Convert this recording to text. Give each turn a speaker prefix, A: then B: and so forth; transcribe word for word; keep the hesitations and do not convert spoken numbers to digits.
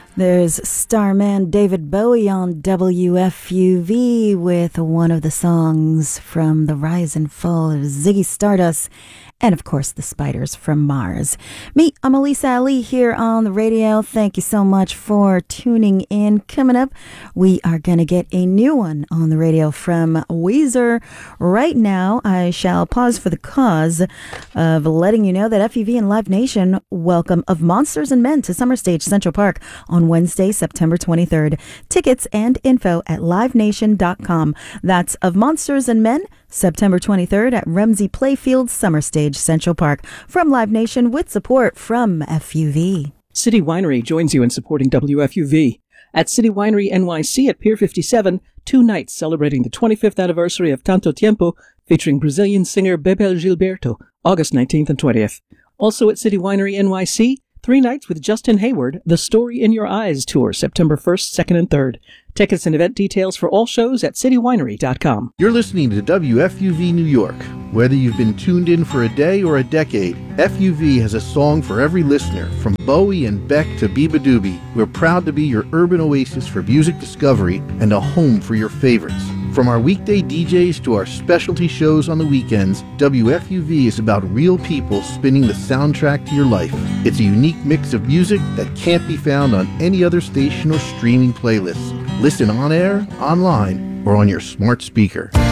A: There's starman David Bowie on W F U V with one of the songs from The Rise and Fall of Ziggy Stardust, and of course the Spiders from Mars. Me, I'm Elisa Ali here on the radio. Thank you so much for tuning in. Coming up, we are going to get a new one on the radio from Weezer. Right now, I shall pause for the cause of letting you know that F U V and Live Nation welcome Of Monsters and Men to Summer Stage Central Park on Wednesday, September twenty-third. Tickets and info at live nation dot com. That's Of Monsters and Men, September twenty-third at Ramsey Playfield Summer Stage Central Park. From Live Nation with support from F U V.
B: City Winery joins you in supporting W F U V. At City Winery N Y C at Pier fifty-seven, two nights celebrating the twenty-fifth anniversary of Tanto Tiempo, featuring Brazilian singer Bebel Gilberto, August nineteenth and twentieth. Also at City Winery N Y C, three nights with Justin Hayward, The Story in Your Eyes Tour, September first, second, and third. Tickets and event details for all shows at city winery dot com.
C: You're listening to W F U V New York. Whether you've been tuned in for a day or a decade, F U V has a song for every listener. From Bowie and Beck to Biba Doobie, we're proud to be your urban oasis for music discovery and a home for your favorites. From our weekday D Js to our specialty shows on the weekends, W F U V is about real people spinning the soundtrack to your life. It's a unique mix of music that can't be found on any other station or streaming playlist. Listen on air, online, or on your smart speaker.